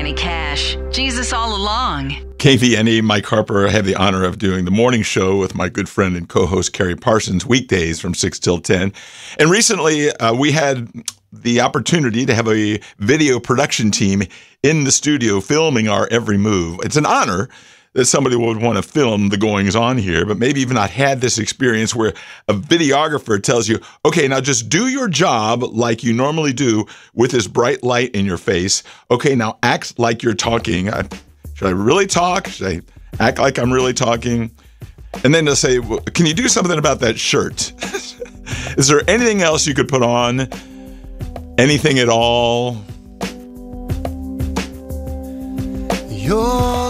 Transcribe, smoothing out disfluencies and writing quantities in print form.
Johnny Cash. Jesus all along. KVNE, Mike Harper. I have the honor of doing the morning show with my good friend and co-host Carrie Parsons weekdays from 6 till 10. And recently we had the opportunity to have a video production team in the studio filming our every move. It's an honor that somebody would want to film the goings on here, but maybe you've not had this experience where a videographer tells you, okay, now just do your job like you normally do with this bright light in your face. Okay, now act like you're talking. Should I really talk? Should I act like I'm really talking? And then they'll say, well, can you do something about that shirt? Is there anything else you could put on? Anything at all? You're